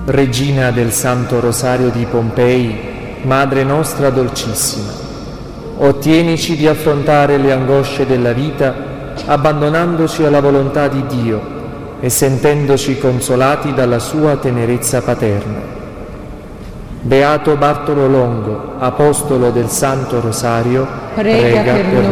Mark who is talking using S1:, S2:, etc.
S1: Regina del Santo Rosario di Pompei, Madre nostra dolcissima, ottienici di affrontare le angosce della vita abbandonandoci alla volontà di Dio e sentendoci consolati dalla sua tenerezza paterna. Beato Bartolo Longo, Apostolo del Santo Rosario,
S2: prega per noi.